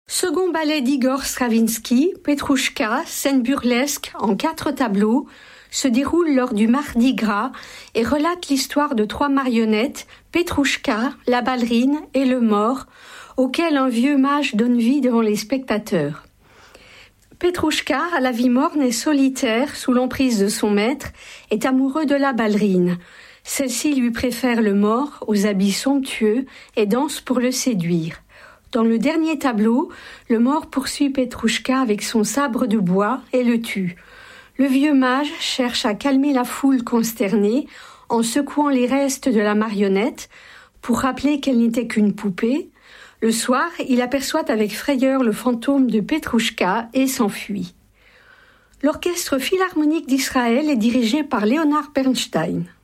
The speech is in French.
Second ballet d'Igor Stravinsky, Petrouchka, scène burlesque en 4 tableaux, se déroule lors du Mardi Gras et relate l'histoire de 3 marionnettes, Petrouchka, la ballerine et le mort, auquel un vieux mage donne vie devant les spectateurs. Petrouchka, à la vie morne et solitaire, sous l'emprise de son maître, est amoureux de la ballerine. Celle-ci lui préfère le mort aux habits somptueux et danse pour le séduire. Dans le dernier tableau, le mort poursuit Petrouchka avec son sabre de bois et le tue. Le vieux mage cherche à calmer la foule consternée en secouant les restes de la marionnette pour rappeler qu'elle n'était qu'une poupée. Le soir, il aperçoit avec frayeur le fantôme de Petrouchka et s'enfuit. L'Orchestre philharmonique d'Israël est dirigé par Leonard Bernstein.